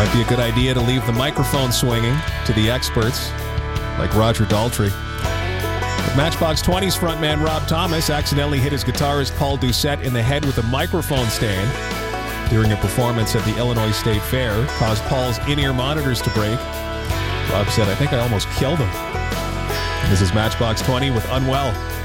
Might be a good idea to leave the microphone swinging to the experts, like Roger Daltrey. But Matchbox 20's frontman Rob Thomas accidentally hit his guitarist Paul Doucette in the head with a microphone stand during a performance at the Illinois State Fair, caused Paul's in-ear monitors to break. Rob said, "I think I almost killed him." This is Matchbox 20 with Unwell.